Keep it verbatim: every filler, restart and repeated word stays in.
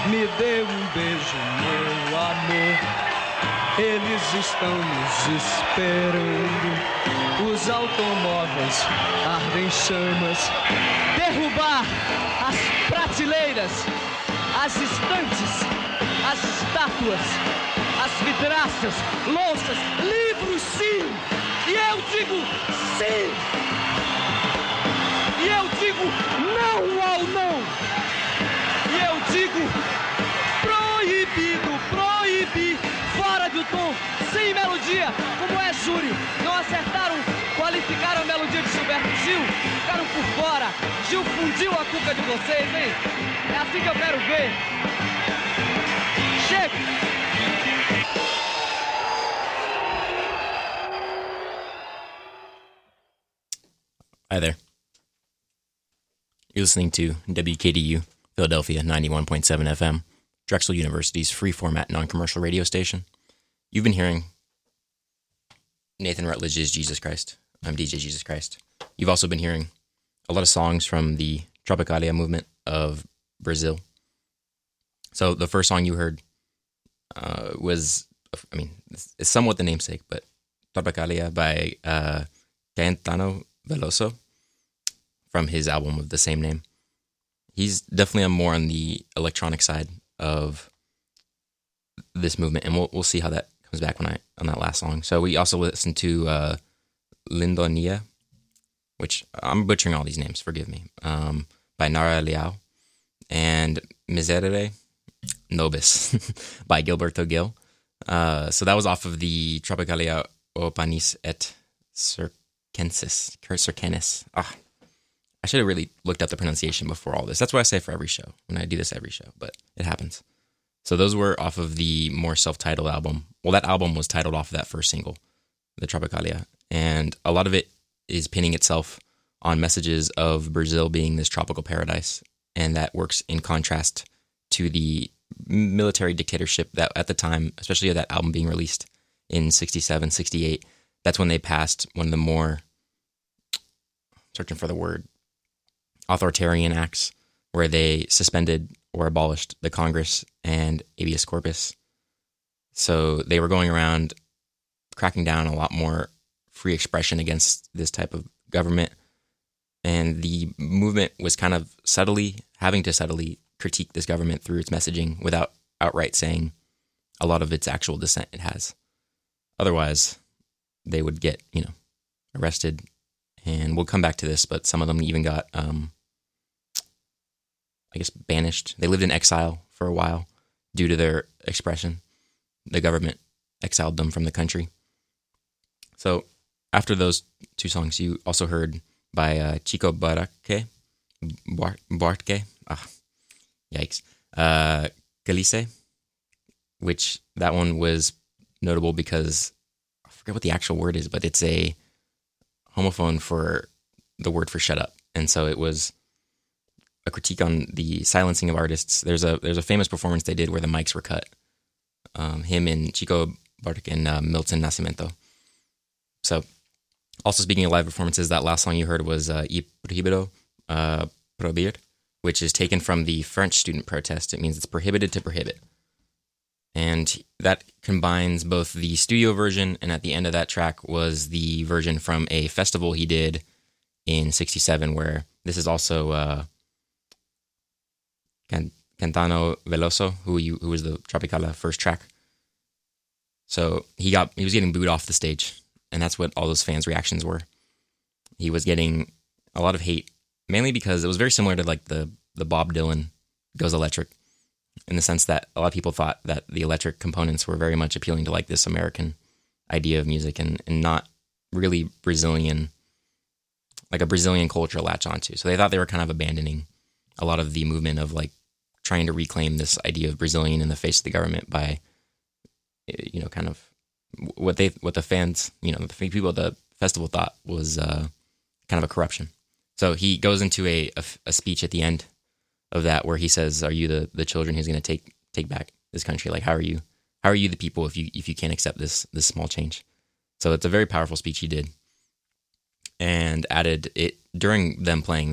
me dê um beijo, meu amor. Eles estão nos esperando. Os automóveis ardem chamas. Derrubar as prateleiras, as estantes, as estátuas, as vidraças, louças, livros, sim! E eu digo sim! E eu digo não ao não! E eu digo proibido, proibir, fora do tom, sem melodia, como é, júri? Não acertaram, qualificaram a melodia de Gilberto Gil, ficaram por fora. Gil fundiu a cuca de vocês, hein? É assim que eu quero ver. Chega! Hi there. You're listening to W K D U, Philadelphia ninety-one point seven F M, Drexel University's free-format non-commercial radio station. You've been hearing Nathan Rutledge's Jesus Christ. I'm D J Jesus Christ. You've also been hearing a lot of songs from the Tropicalia movement of Brazil. So the first song you heard uh, was, I mean, it's somewhat the namesake, but Tropicalia by uh, Caetano Veloso from his album of the same name. He's definitely more on the electronic side of this movement, and we'll we'll see how that comes back when I on that last song. So we also listened to uh, Lindonia, which I'm butchering all these names, forgive me, um, by Nara Leao, and Miserere Nobis by Gilberto Gil. Uh, so that was off of the Tropicalia o Panis et Circenses. Circenses. Ah, I should have really looked up the pronunciation before all this. That's what I say for every show, when I do this every show, but it happens. So those were off of the more self-titled album. Well, that album was titled off of that first single, the Tropicalia, and a lot of it is pinning itself on messages of Brazil being this tropical paradise, and that works in contrast to the military dictatorship that at the time, especially that album being released in sixty-seven, sixty-eight, that's when they passed one of the more, searching for the word, authoritarian acts, where they suspended or abolished the Congress and habeas corpus. So they were going around cracking down a lot more free expression against this type of government. And the movement was kind of subtly, having to subtly critique this government through its messaging without outright saying a lot of its actual dissent it has. Otherwise, they would get, you know, arrested. And we'll come back to this, but some of them even got, um, I guess, banished. They lived in exile for a while due to their expression. The government exiled them from the country. So after those two songs, you also heard by uh, Chico Buarque, Buarque, ah, yikes, uh, Calice, which that one was notable because I forget what the actual word is, but it's a homophone for the word for shut up. And so it was a critique on the silencing of artists. There's a there's a famous performance they did where the mics were cut. Um, him and Chico Buarque and uh, Milton Nascimento. So, also speaking of live performances, that last song you heard was uh, E Prohibido uh, Prohibir, which is taken from the French student protest. It means it's prohibited to prohibit. And that combines both the studio version, and at the end of that track was the version from a festival he did in sixty-seven, where this is also uh, Caetano Veloso, who you, who was the Tropicalia first track. So he got he was getting booed off the stage, and that's what all those fans' reactions were. He was getting a lot of hate, mainly because it was very similar to like the the Bob Dylan Goes Electric, in the sense that a lot of people thought that the electric components were very much appealing to like this American idea of music and, and not really Brazilian, like a Brazilian culture to latch onto. So they thought they were kind of abandoning a lot of the movement of like trying to reclaim this idea of Brazilian in the face of the government by, you know, kind of what they, what the fans, you know, the people at the festival thought was uh, kind of a corruption. So he goes into a, a, a speech at the end of that where he says, "Are you the, the children who's going to take take back this country? Like, how are you? How are you the people if you if you can't accept this this small change?" So it's a very powerful speech he did, and added it during them playing